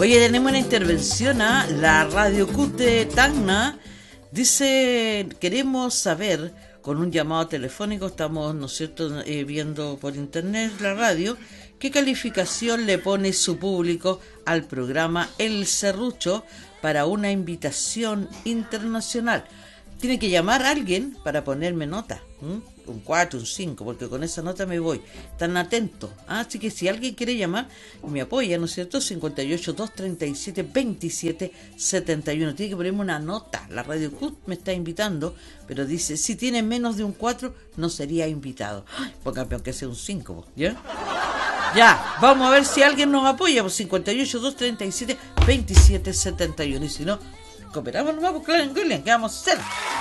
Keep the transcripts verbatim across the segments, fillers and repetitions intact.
Oye, tenemos una intervención a la Radio C U T de Tacna. Dice, queremos saber, con un llamado telefónico, estamos, ¿no es cierto?, eh, viendo por internet la radio, ¿qué calificación le pone su público al programa El Serrucho para una invitación internacional? Tiene que llamar a alguien para ponerme nota, ¿m? un cuatro, un cinco, porque con esa nota me voy. Están atentos, ¿ah? Así que si alguien quiere llamar, me apoya, ¿no es cierto? cincuenta y ocho, doscientos treinta y siete, veintisiete setenta y uno. Tiene que ponerme una nota. La Radio C U T me está invitando, pero dice, si tiene menos de un cuatro, no sería invitado. Póngame aunque sea un cinco, ¿ya? Ya, vamos a ver si alguien nos apoya, por cincuenta y ocho, doscientos treinta y siete, veintisiete setenta y uno. Y si no, cooperamos nomás por Clarence Williams, ¿qué vamos a hacer?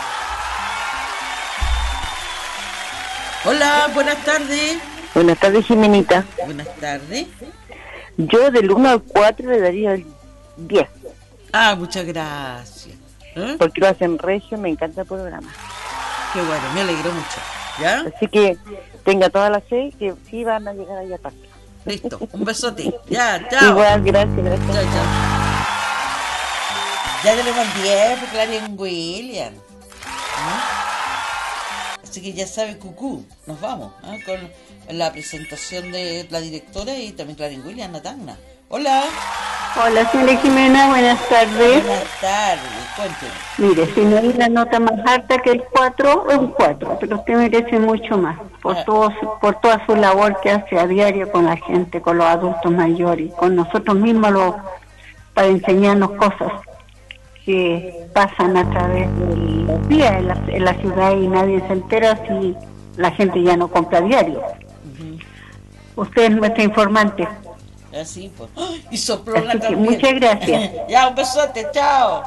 Hola, buenas tardes. Buenas tardes, Jimenita. Buenas tardes. Yo del uno al cuatro le daría el diez. Ah, muchas gracias. ¿Eh? Porque lo hacen regio, me encanta el programa. Qué bueno, me alegro mucho. ¿Ya? Así que tenga toda la fe que sí van a llegar allá aparte. Listo, un besote. Ya, chao. Igual, gracias, gracias. Chao, chao. Ya te lo mandé por Clarence Williams. ¿Mm? Así que ya sabe, Cucú, nos vamos, ¿eh? Con la presentación de la directora y también Clarence Williams, Natagna. Hola. Hola, señora Jimena, buenas tardes. Buenas tardes, cuénteme. Mire, si no hay una nota más alta que el cuatro, es un cuatro, pero usted merece mucho más por, Ah. todo, su- por toda su labor que hace a diario con la gente, con los adultos mayores, con nosotros mismos los, para enseñarnos cosas que pasan a través de los días en la, en la ciudad y nadie se entera si la gente ya no compra diario. Uh-huh. Usted es nuestra informante. Así pues. ¡Ay! Y soplona Así que también. muchas gracias. Ya, un besote, chao.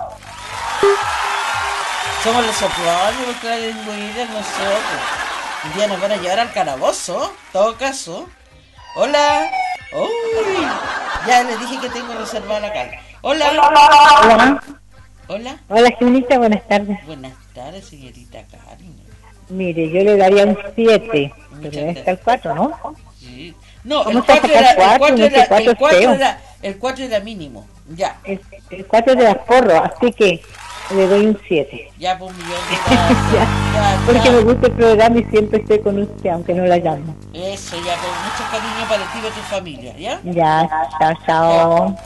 Somos los soplones, los Clarence Williams, nosotros. Un día nos van a llevar al calabozo, en todo caso. Hola. Uy. Ya les dije que tengo reservada la cara. Hola. Hola. Hola. Hola, Jimenita, buenas tardes. Buenas tardes, señorita Karen. Mire, yo le daría un siete, Muchas pero está el cuatro, ¿no? Sí. No, ¿Cómo el se cuatro saca era, el cuatro? el cuatro No, ese era, cuatro el es cuatro feo. era, el cuatro era mínimo. Ya. El, el cuatro es de las porros, así que le doy un siete. Ya, por un millón de gracias. Ya, Ya, porque chao. me gusta el programa y siempre estoy con usted, aunque no la llamo. Eso, ya, con mucho cariño para ti y para tu familia, ¿ya? Ya, chao, chao.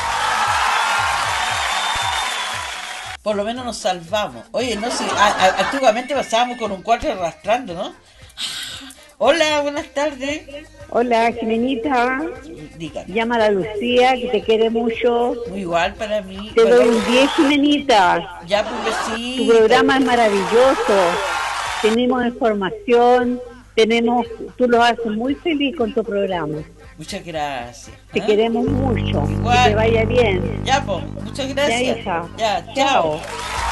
Por lo menos nos salvamos. Oye, no sé, a- a- antiguamente pasábamos con un cuatro arrastrando, ¿no? Hola, buenas tardes. Hola, Jimenita. Dígame. Llama a la Lucía, que te quiere mucho. Muy igual para mí. Te doy Bueno, un diez, Jimenita. ya, pues, Tu besito. programa es maravilloso. Tenemos información, tenemos, tú lo haces muy feliz con tu programa. Muchas gracias. Te ¿Ah? queremos mucho. Igual. Que te vaya bien. Ya, pues, muchas gracias. Ya, hija. Ya, chao. Chao.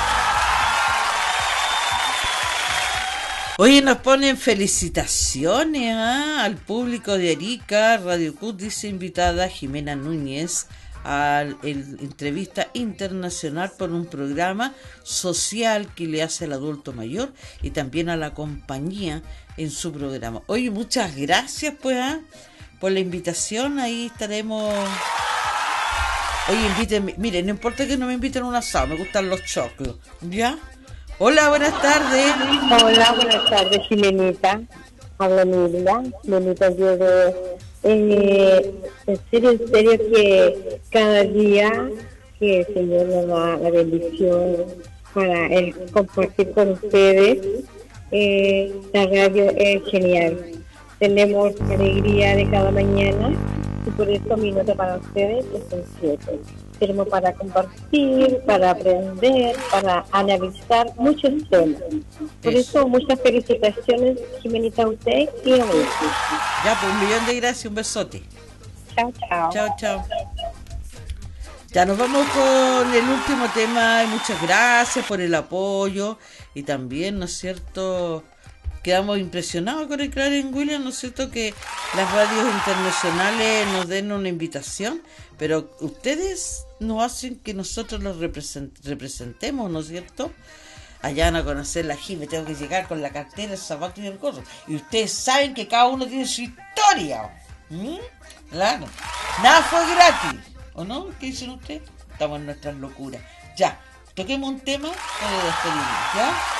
Oye, nos ponen felicitaciones ¿ah? al público de Arica. Radio C U T dice invitada Jimena Núñez a la entrevista internacional por un programa social que le hace al adulto mayor y también a la compañía en su programa. Oye, muchas gracias pues ¿ah? por la invitación. Ahí estaremos. Oye, invítenme. Miren, no importa que no me inviten a un asado, me gustan los choclos. ¿Ya? Hola, buenas tardes. Hola, buenas tardes, Jimenita. Habla Mirla. Jimenita, yo de... Eh, en serio, en serio que cada día que el Señor nos da la bendición para el compartir con ustedes, eh, la radio es genial. Tenemos alegría de cada mañana y por eso mi nota para ustedes es un siete. Tenemos para compartir, para aprender, para analizar muchos temas. Por Eso. eso, muchas felicitaciones, Jimenita, a usted y a usted. Ya, pues un millón de gracias, un besote. Chao, chao. Chao, chao. Ya nos vamos con el último tema y muchas gracias por el apoyo y también, ¿no es cierto?, quedamos impresionados con el Clarence Williams, ¿no es cierto?, que las radios internacionales nos den una invitación, pero ustedes nos hacen que nosotros los represent- representemos, ¿no es cierto? Allá van a conocer la Jime, tengo que llegar con la cartera, el zapato y el gorro. Y ustedes saben que cada uno tiene su historia. ¿Mm? Claro. Nada fue gratis. ¿O no? ¿Qué dicen ustedes? Estamos en nuestras locuras. Ya, toquemos un tema para despedirnos, ¿ya?